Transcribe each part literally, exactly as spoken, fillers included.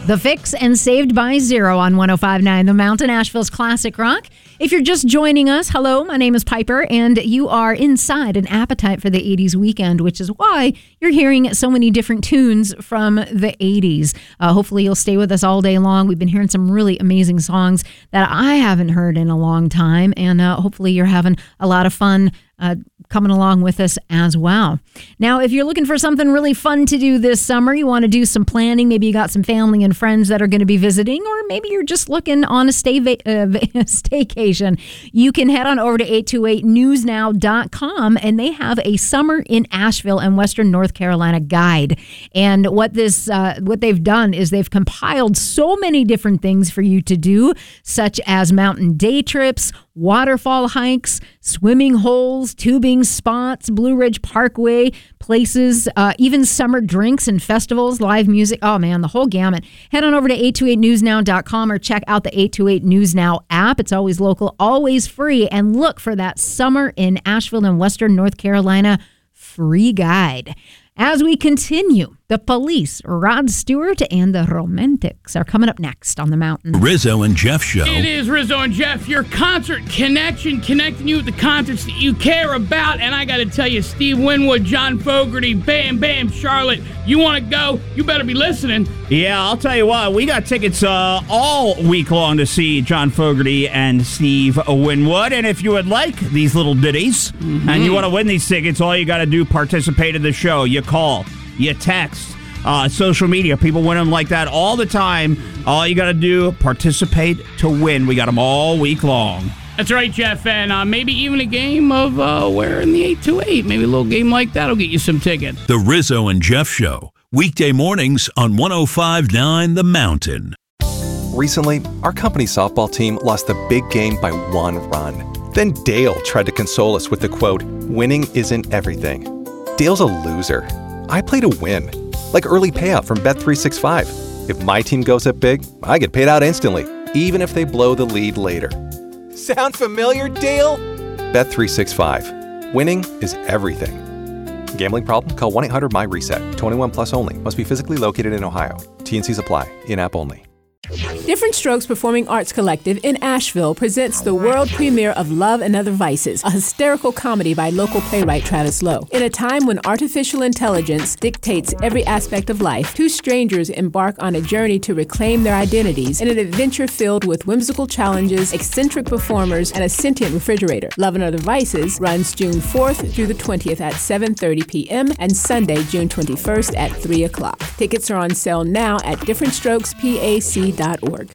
The Fix and Saved by Zero on one oh five point nine The Mountain, Asheville's classic rock. If you're just joining us, hello, my name is Piper, and you are inside an appetite for the eighties weekend, which is why you're hearing so many different tunes from the eighties. Uh, hopefully you'll stay with us all day long. We've been hearing some really amazing songs that I haven't heard in a long time, and uh, hopefully you're having a lot of fun uh, coming along with us as well. Now, if you're looking for something really fun to do this summer, you want to do some planning, maybe you got some family and friends that are going to be visiting, or maybe you're just looking on a stay va- uh, staycation, you can head on over to eight two eight news now dot com, and they have a Summer in Asheville and Western North Carolina guide. And what this, uh, what they've done is they've compiled so many different things for you to do, such as mountain day trips, waterfall hikes, swimming holes, tubing spots, Blue Ridge Parkway, places, uh, even summer drinks and festivals, live music. Oh man, the whole gamut. Head on over to eight two eight news now dot com or check out the eight two eight News Now app. It's always local, always free, and look for that Summer in Asheville and Western North Carolina free guide. As we continue, the Police, Rod Stewart, and the Romantics are coming up next on The Mountain. Rizzo and Jeff Show. It is Rizzo and Jeff, your concert connection, connecting you with the concerts that you care about. And I got to tell you, Steve Winwood, John Fogerty, Bam Bam, Charlotte, you want to go? You better be listening. Yeah, I'll tell you what, we got tickets uh, all week long to see John Fogerty and Steve Winwood. And if you would like these little ditties mm-hmm. and you want to win these tickets, all you got to do, participate in the show. You call, you text, uh, social media. People win them like that all the time. All you got to do, participate to win. We got them all week long. That's right, Jeff. And uh, maybe even a game of uh, Where in the eight two eight. Maybe a little game like that will get you some tickets. The Rizzo and Jeff Show. Weekday mornings on one oh five point nine The Mountain. Recently, our company softball team lost the big game by one run. Then Dale tried to console us with the quote, "Winning isn't everything." Dale's a loser. I play to win. Like early payout from Bet three sixty-five. If my team goes up big, I get paid out instantly, even if they blow the lead later. Sound familiar, Dale? Bet three sixty-five. Winning is everything. Gambling problem? Call one eight hundred my reset. twenty-one plus only. Must be physically located in Ohio. T and C's apply. In-app only. Different Strokes Performing Arts Collective in Asheville presents the world premiere of Love and Other Vices, a hysterical comedy by local playwright Travis Lowe. In a time when artificial intelligence dictates every aspect of life, two strangers embark on a journey to reclaim their identities in an adventure filled with whimsical challenges, eccentric performers, and a sentient refrigerator. Love and Other Vices runs June fourth through the twentieth at seven thirty p.m. and Sunday, June twenty-first at three o'clock. Tickets are on sale now at different strokes pac dot org.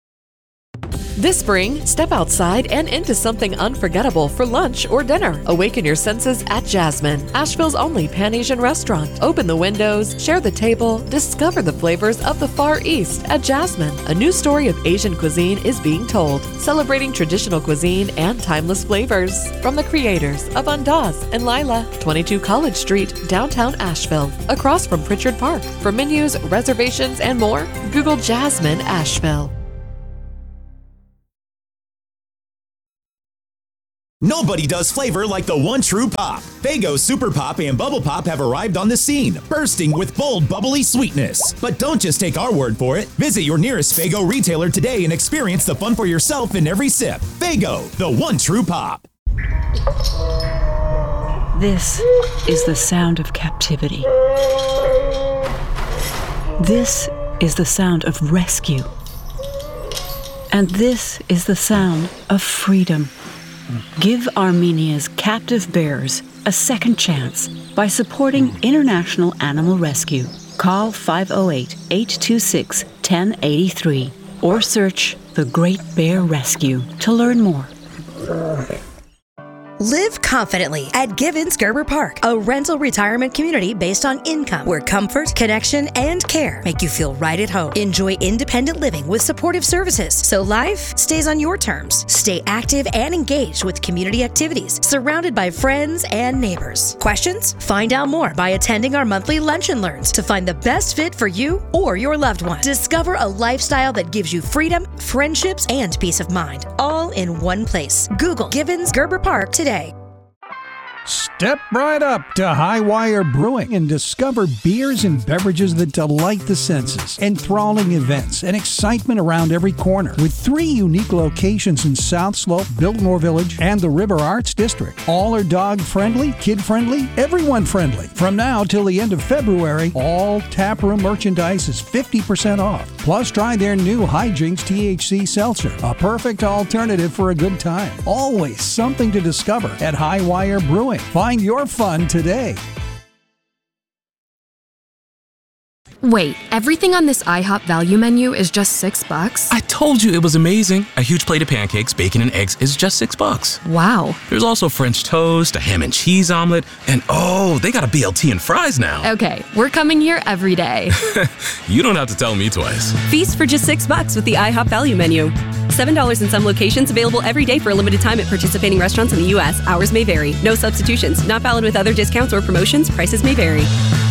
This spring, step outside and into something unforgettable for lunch or dinner. Awaken your senses at Jasmine, Asheville's only Pan-Asian restaurant. Open the windows, share the table, discover the flavors of the Far East at Jasmine. A new story of Asian cuisine is being told, celebrating traditional cuisine and timeless flavors. From the creators of Andaz and Lila, twenty-two College Street, downtown Asheville, across from Pritchard Park. For menus, reservations, and more, Google Jasmine Asheville. Nobody does flavor like the one true pop. Faygo Super Pop and Bubble Pop have arrived on the scene, bursting with bold, bubbly sweetness. But don't just take our word for it. Visit your nearest Faygo retailer today and experience the fun for yourself in every sip. Faygo, the one true pop. This is the sound of captivity. This is the sound of rescue. And this is the sound of freedom. Give Armenia's captive bears a second chance by supporting International Animal Rescue. Call five oh eight, eight two six, one oh eight three or search The Great Bear Rescue to learn more. Live confidently at Givens Gerber Park, a rental retirement community based on income, where comfort, connection, and care make you feel right at home. Enjoy independent living with supportive services, so life stays on your terms. Stay active and engaged with community activities, surrounded by friends and neighbors. Questions? Find out more by attending our monthly Lunch and Learns to find the best fit for you or your loved one. Discover a lifestyle that gives you freedom, friendships, and peace of mind, all in one place. Google Givens Gerber Park today. Step right up to Highwire Brewing and discover beers and beverages that delight the senses. Enthralling events and excitement around every corner. With three unique locations in South Slope, Biltmore Village, and the River Arts District. All are dog-friendly, kid-friendly, everyone-friendly. From now till the end of February, all taproom merchandise is fifty percent off. Plus, try their new Hijinks T H C Seltzer, a perfect alternative for a good time. Always something to discover at Highwire Brewing. Find your fun today. Wait, everything on this IHOP value menu is just six bucks? I told you it was amazing. A huge plate of pancakes, bacon, and eggs is just six bucks. Wow. There's also French toast, a ham and cheese omelet, and oh, they got a B L T and fries now. Okay, we're coming here every day. You don't have to tell me twice. Feast for just six bucks with the IHOP value menu. seven dollars in some locations, available every day for a limited time at participating restaurants in the U S. Hours may vary. No substitutions. Not valid with other discounts or promotions. Prices may vary.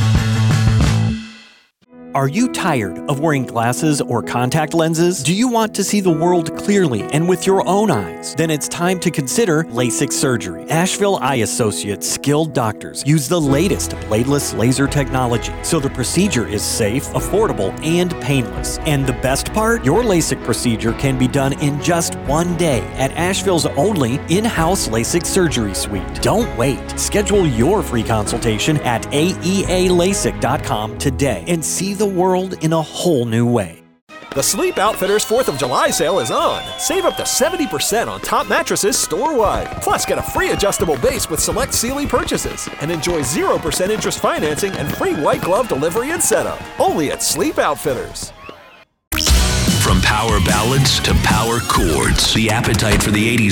Are you tired of wearing glasses or contact lenses? Do you want to see the world clearly and with your own eyes? Then it's time to consider LASIK surgery. Asheville Eye Associates skilled doctors use the latest bladeless laser technology, so the procedure is safe, affordable, and painless. And the best part? Your LASIK procedure can be done in just one day at Asheville's only in-house LASIK surgery suite. Don't wait. Schedule your free consultation at A E A lasik dot com today and see the the world in a whole new way. The Sleep Outfitters fourth of July sale is on. Save up to seventy percent on top mattresses store-wide. Plus, get a free adjustable base with select Sealy purchases. And enjoy zero percent interest financing and free white glove delivery and setup. Only at Sleep Outfitters. From power ballads to power chords, the appetite for the eighties